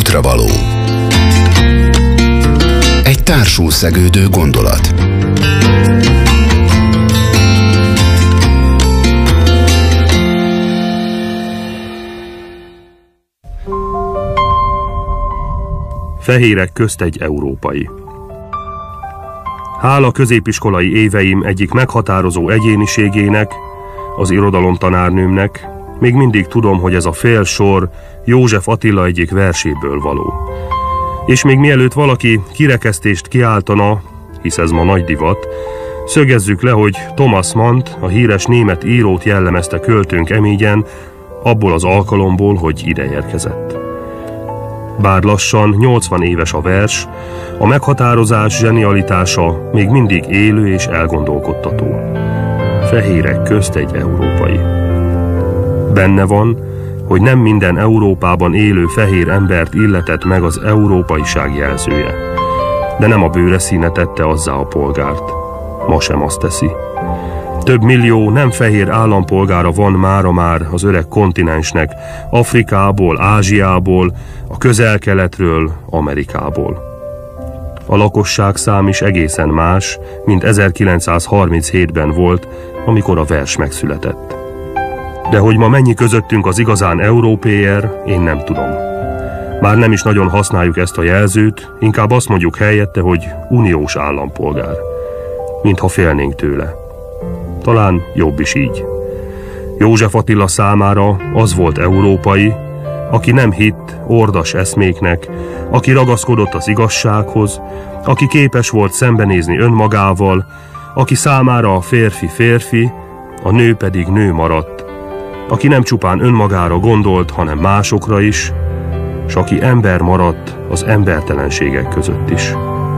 Útravaló. Egy társul szegődő gondolat. Fehérek közt egy európai. Hála középiskolai éveim egyik meghatározó egyéniségének, az irodalomtanárnőmnek, még mindig tudom, hogy ez a fél sor József Attila egyik verséből való. És még mielőtt valaki kirekesztést kiáltana, hisz ez ma nagy divat, szögezzük le, hogy Thomas Mannt, a híres német írót jellemezte költőnk emégyen, abból az alkalomból, hogy ide érkezett. Bár lassan 80 éves a vers, a meghatározás zsenialitása még mindig élő és elgondolkodtató. Fehérek közt egy európai. Benne van, hogy nem minden Európában élő fehér embert illetett meg az európaiság jelzője, de nem a bőre színe tette azzá a polgárt. Ma sem azt teszi. Több millió nem fehér állampolgára van mára már az öreg kontinensnek, Afrikából, Ázsiából, a Közel-Keletről, Amerikából. A lakosságszám is egészen más, mint 1937-ben volt, amikor a vers megszületett. De hogy ma mennyi közöttünk az igazán európéer, én nem tudom. Már nem is nagyon használjuk ezt a jelzőt, inkább azt mondjuk helyette, hogy uniós állampolgár. Mintha félnénk tőle. Talán jobb is így. József Attila számára az volt európai, aki nem hitt ordas eszméknek, aki ragaszkodott az igazsághoz, aki képes volt szembenézni önmagával, aki számára a férfi férfi, a nő pedig nő maradt, aki nem csupán önmagára gondolt, hanem másokra is, s aki ember maradt az embertelenségek között is.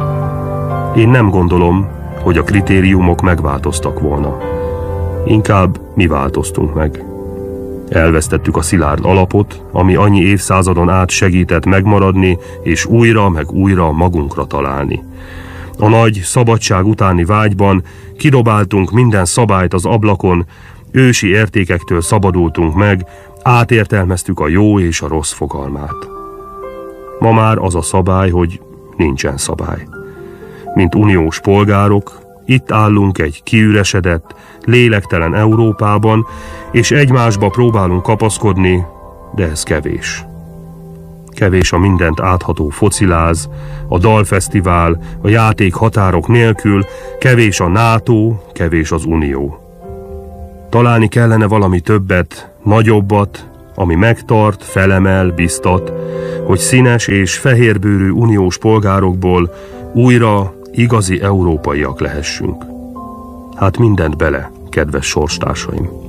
Én nem gondolom, hogy a kritériumok megváltoztak volna. Inkább mi változtunk meg. Elvesztettük a szilárd alapot, ami annyi évszázadon át segített megmaradni, és újra meg újra magunkra találni. A nagy szabadság utáni vágyban kidobáltunk minden szabályt az ablakon, ősi értékektől szabadultunk meg, átértelmeztük a jó és a rossz fogalmát. Ma már az a szabály, hogy nincsen szabály. Mint uniós polgárok, itt állunk egy kiüresedett, lélektelen Európában, és egymásba próbálunk kapaszkodni, de ez kevés. Kevés a mindent átható fociláz, a dalfesztivál, a játék határok nélkül, kevés a NATO, kevés az Unió. Találni kellene valami többet, nagyobbat, ami megtart, felemel, biztat, hogy színes és fehérbőrű uniós polgárokból újra igazi európaiak lehessünk. Hát mindent bele, kedves sorstársaim!